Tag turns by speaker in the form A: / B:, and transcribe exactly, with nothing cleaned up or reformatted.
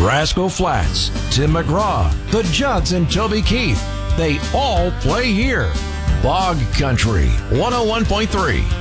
A: Rascal Flats, Tim McGraw, the Judds and Toby Keith. They all play here. Bog Country, one oh one point three.